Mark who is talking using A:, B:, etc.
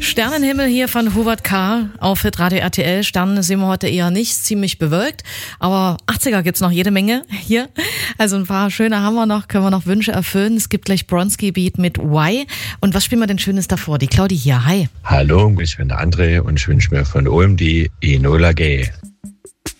A: Sternenhimmel hier von Hubert K. auf Hitradio RTL. Sterne sehen wir heute eher nicht, ziemlich bewölkt. Aber 80er gibt's noch jede Menge hier. Also ein paar schöne haben wir noch, können wir noch Wünsche erfüllen. Es gibt gleich Bronski Beat mit Why. Und was spielen wir denn Schönes davor? Die Claudi hier, hi.
B: Hallo, ich bin der André und ich wünsche mir von Ulm die Enola Gay.